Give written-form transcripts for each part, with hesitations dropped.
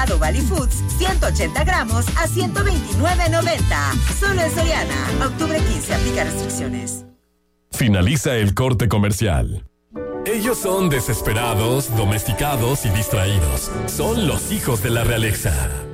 pescado Valley Foods, 180 gramos a $129.90. Solo en Soriana. Octubre 15, aplica restricciones. Finaliza el corte comercial. Ellos son desesperados, domesticados y distraídos. Son los hijos de la realeza.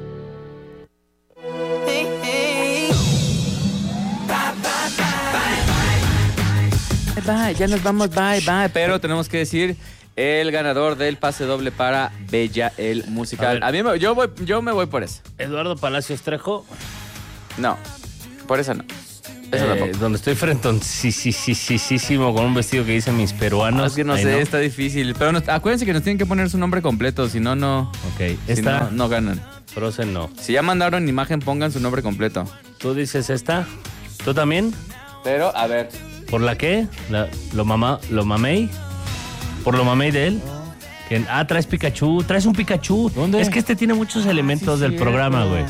Bye, ya nos vamos, bye. Pero tenemos que decir el ganador del pase doble para Bella el Musical. Yo me voy por esa. Eduardo Palacios Trejo. No, por esa no. Donde estoy frentoncísimo con un vestido que dice mis peruanos. Es que no sé, está difícil. Pero acuérdense que nos tienen que poner su nombre completo, si no, no. Ok, si no ganan. Frozen no. Si ya mandaron imagen, pongan su nombre completo. ¿Tú dices esta? ¿Tú también? Pero, a ver. ¿Por la qué? ¿Lo mamey? ¿Por lo mamey de él? Traes Pikachu. Traes un Pikachu. ¿Dónde? Es que este tiene muchos elementos del programa, güey.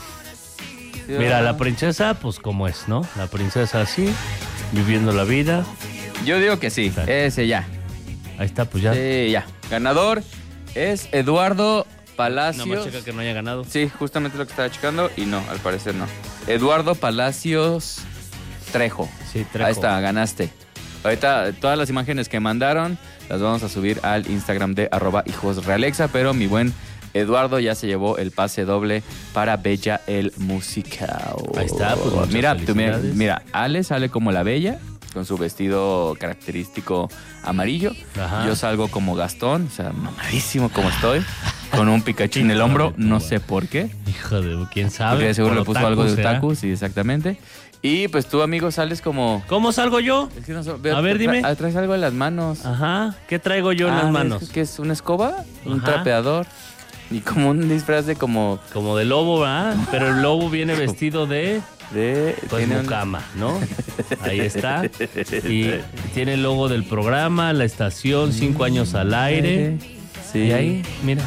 Mira, la princesa, pues como es, ¿no? La princesa así, viviendo la vida. Yo digo que sí, ese ya. Ahí está, pues ya. Sí, ya. Ganador es Eduardo Palacios. No más checa que no haya ganado. Sí, justamente lo que estaba checando y no, al parecer no. Eduardo Palacios Trejo. Sí, Trejo. Ahí está, ganaste. Ahorita todas las imágenes que mandaron las vamos a subir al Instagram de @hijosrealexa, pero mi buen Eduardo ya se llevó el pase doble para Bella el Musical. Ahí está, pues mira, Ale sale como la Bella, con su vestido característico amarillo. Ajá. Yo salgo como Gastón, o sea, mamadísimo como estoy, con un Pikachu en el hombro, no sé por qué. Hijo de, ¿quién sabe? Porque seguro le puso algo de otaku, ¿eh? sí, exactamente. Y pues tú, amigo, sales como... ¿Cómo salgo yo? Es que no, a ver, dime. Traes algo en las manos. Ajá, ¿qué traigo yo en las manos? ¿Qué es? ¿Una escoba? ¿Un Ajá. trapeador? Y como un disfraz de como... Como de lobo, ¿verdad? Pero el lobo viene vestido de... Pues mucama, ¿no? Ahí está. Y tiene el logo del programa, la estación, 5 años al aire. Sí. Y ahí, mira.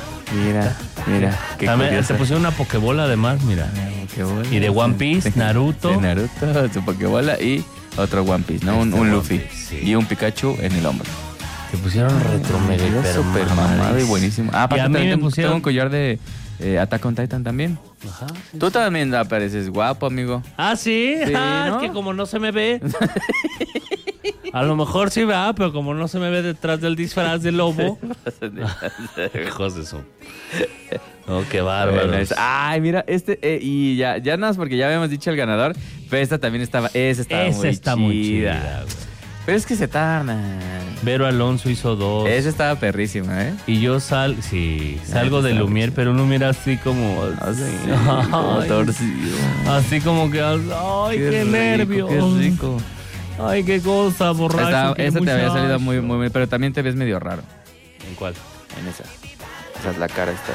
Qué También se pusieron una pokebola además, mira. Y de One Piece, Naruto. De Naruto, su pokebola y otro One Piece, ¿no? Un Luffy. Sí. Y un Pikachu en el hombro. Se pusieron retro mega super mamado y buenísimo. Ah, y a mí me pusieron... tengo un collar de Attack on Titan también. Ajá. Sí, Tú también apareces guapo, amigo. Ah, ¿sí? Sí, ¿no? Es que como no se me ve. A lo mejor sí va, pero como no se me ve detrás del disfraz de lobo. Hijos de eso. Oh, qué bárbaro. Bueno, ay, mira, y ya nada más porque ya habíamos dicho el ganador, pero esta también estaba muy chida. Pero es que se tardan. Vero Alonso hizo 2. Esa estaba perrísima, ¿eh? Y yo salgo de Lumière, pero un Lumière así como... Así, torcido. Así como que... ¡Ay, qué nervios! ¡Qué rico! ¡Ay, qué cosa, borracho! Esa te había salido muy, muy, pero también te ves medio raro. ¿En cuál? En esa. Esa es la cara esta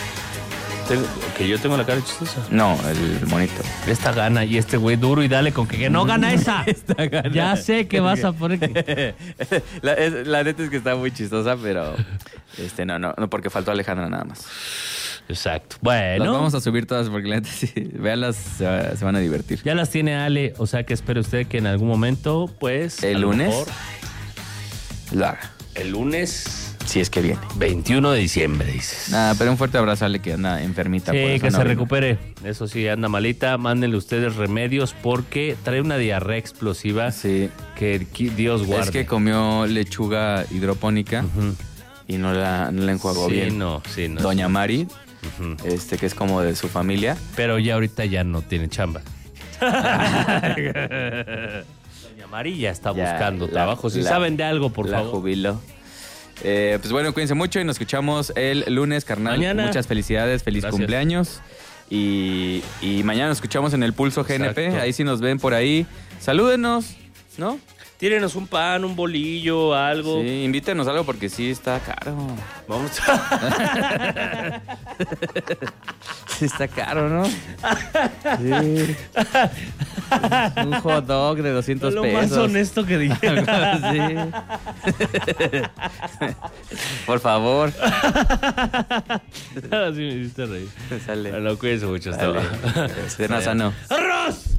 ¿Que yo tengo la cara chistosa? No, el monito. Esta gana y este güey duro y dale con que no gana esa. Esta gana. Ya sé que vas a poner que... la neta es que está muy chistosa, pero no, porque faltó Alejandra nada más. Exacto. Bueno. Las vamos a subir todas porque la neta sí, véanlas, se van a divertir. Ya las tiene Ale, o sea que espere usted que en algún momento, pues... El lunes lo haga. El lunes... Si es que viene. 21 de diciembre, dices. Nada, pero un fuerte abrazo a Ale que anda enfermita. Sí, que se recupere. Eso sí, anda malita. Mándenle ustedes remedios porque trae una diarrea explosiva. Sí. Que Dios guarde. Es que comió lechuga hidropónica y no la enjuagó bien. No. Doña Mari, que es como de su familia. Pero ya ahorita ya no tiene chamba. Doña Mari ya está buscando trabajo. Si saben de algo, por favor. La jubiló. Pues bueno, cuídense mucho y nos escuchamos el lunes, carnal. Mañana. Muchas felicidades, feliz cumpleaños. Y mañana nos escuchamos en el Pulso GNP. Exacto. Ahí sí nos ven por ahí. Salúdenos, ¿no? Tírenos un pan, un bolillo, algo. Sí, invítenos algo porque sí está caro. Vamos. Sí está caro, ¿no? Sí. Un hot dog de 200 pesos. Lo más honesto que dije. Sí. Por favor. Ahora sí me hiciste reír. Sale. Bueno, cuídense mucho. Hasta luego. Cena sano. ¡Arroz!